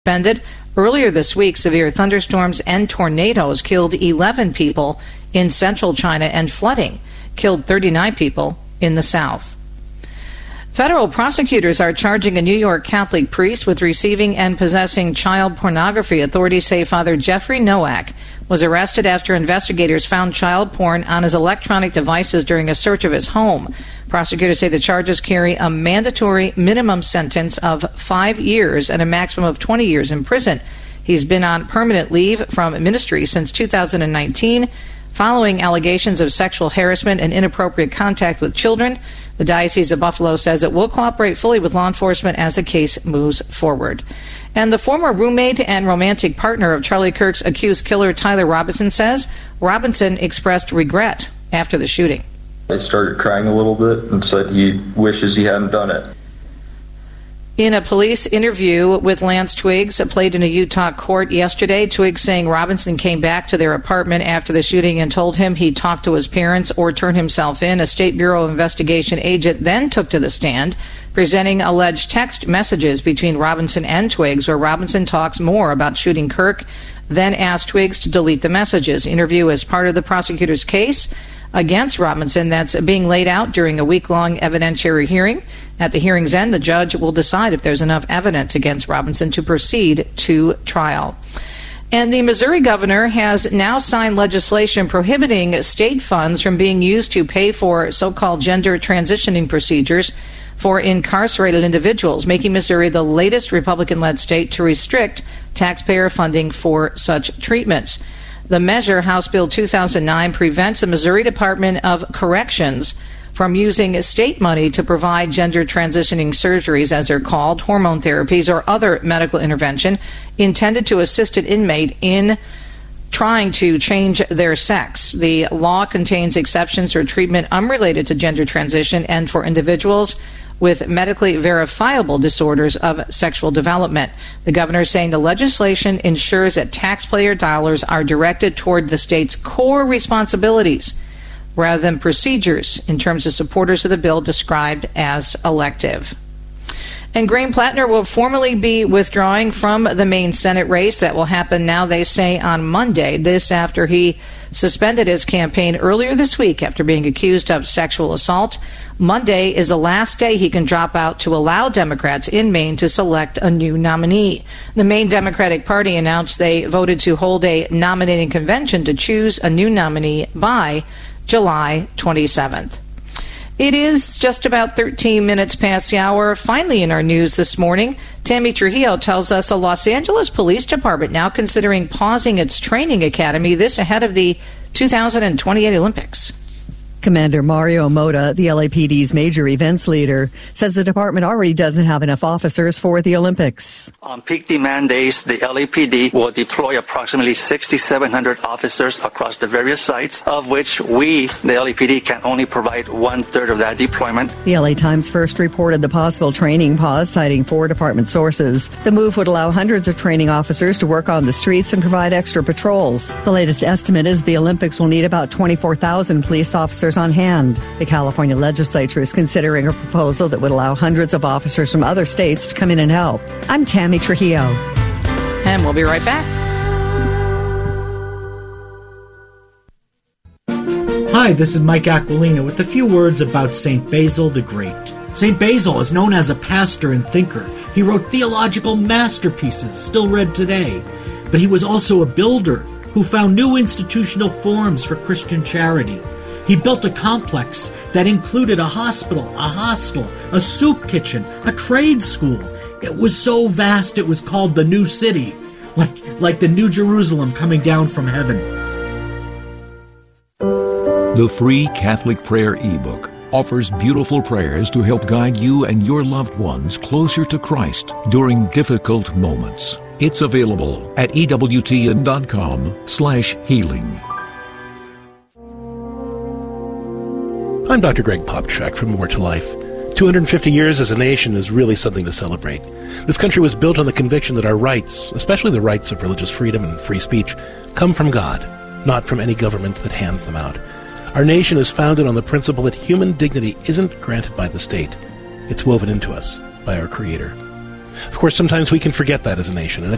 suspended. Earlier this week, severe thunderstorms and tornadoes killed 11 people in central China, and flooding killed 39 people in the south. Federal prosecutors are charging a New York Catholic priest with receiving and possessing child pornography. Authorities say Father Jeffrey Nowak was arrested after investigators found child porn on his electronic devices during a search of his home. Prosecutors say the charges carry a mandatory minimum sentence of 5 years and a maximum of 20 years in prison. He's been on permanent leave from ministry since 2019 following allegations of sexual harassment and inappropriate contact with children. The Diocese of Buffalo says it will cooperate fully with law enforcement as the case moves forward. And the former roommate and romantic partner of Charlie Kirk's accused killer, Tyler Robinson, says Robinson expressed regret after the shooting. He started crying a little bit and said he wishes he hadn't done it. In a police interview with Lance Twiggs, played in a Utah court yesterday, Twiggs saying Robinson came back to their apartment after the shooting and told him he'd talk to his parents or turn himself in. A State Bureau of Investigation agent then took to the stand, presenting alleged text messages between Robinson and Twiggs, where Robinson talks more about shooting Kirk, then asked Twiggs to delete the messages. Interview is part of the prosecutor's case against Robinson that's being laid out during a week-long evidentiary hearing. At the hearing's end, the judge will decide if there's enough evidence against Robinson to proceed to trial. And the Missouri governor has now signed legislation prohibiting state funds from being used to pay for so-called gender transitioning procedures for incarcerated individuals, making Missouri the latest Republican-led state to restrict taxpayer funding for such treatments. The measure, House Bill 2009, prevents the Missouri Department of Corrections from using state money to provide gender transitioning surgeries, as they're called, hormone therapies, or other medical intervention intended to assist an inmate in trying to change their sex. The law contains exceptions for treatment unrelated to gender transition and for individuals with medically verifiable disorders of sexual development. The governor is saying the legislation ensures that taxpayer dollars are directed toward the state's core responsibilities rather than procedures, in terms of supporters of the bill described as elective. And Graham Plattner will formally be withdrawing from the Maine Senate race. That will happen now, they say, on Monday. This after he suspended his campaign earlier this week after being accused of sexual assault. Monday is the last day he can drop out to allow Democrats in Maine to select a new nominee. The Maine Democratic Party announced they voted to hold a nominating convention to choose a new nominee by July 27th. It is just about 13 minutes past the hour. Finally, in our news this morning, Tammy Trujillo tells us a Los Angeles Police Department now considering pausing its training academy, this ahead of the 2028 Olympics. Commander Mario Mota, the LAPD's major events leader, says the department already doesn't have enough officers for the Olympics. On peak demand days, the LAPD will deploy approximately 6,700 officers across the various sites, of which we, the LAPD, can only provide 1/3 of that deployment. The LA Times first reported the possible training pause, citing 4 department sources. The move would allow hundreds of training officers to work on the streets and provide extra patrols. The latest estimate is the Olympics will need about 24,000 police officers on hand. The California legislature is considering a proposal that would allow hundreds of officers from other states to come in and help. I'm Tammy Trujillo. And we'll be right back. Hi, this is Mike Aquilina with a few words about St. Basil the Great. St. Basil is known as a pastor and thinker. He wrote theological masterpieces still read today. But he was also a builder who found new institutional forms for Christian charity. He built a complex that included a hospital, a hostel, a soup kitchen, a trade school. It was so vast it was called the New City, like the New Jerusalem coming down from heaven. The free Catholic Prayer ebook offers beautiful prayers to help guide you and your loved ones closer to Christ during difficult moments. It's available at EWTN.com/healing. I'm Dr. Greg Popchak from More to Life. 250 years as a nation is really something to celebrate. This country was built on the conviction that our rights, especially the rights of religious freedom and free speech, come from God, not from any government that hands them out. Our nation is founded on the principle that human dignity isn't granted by the state. It's woven into us by our Creator. Of course, sometimes we can forget that as a nation, and